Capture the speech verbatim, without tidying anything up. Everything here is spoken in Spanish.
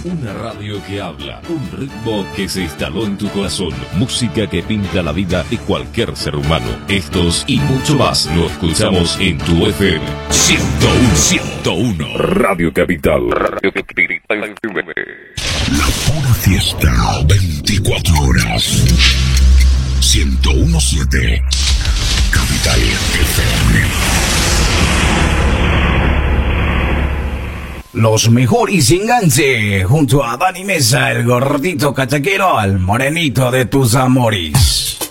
Una radio que habla, un ritmo que se instaló en tu corazón, música que pinta la vida de cualquier ser humano. Estos y mucho más lo escuchamos en tu F M ciento uno, ciento uno. Radio Capital. Radio Capital. La pura fiesta, veinticuatro horas. ciento uno punto siete. Capital F M. Los mejores enganches, junto a Dani Mesa, el gordito cachaquero, al morenito de tus amores.